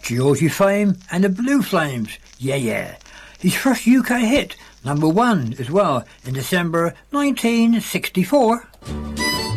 Georgie Fame and the Blue Flames, Yeah Yeah. His first UK hit, #1 as well, in December 1964.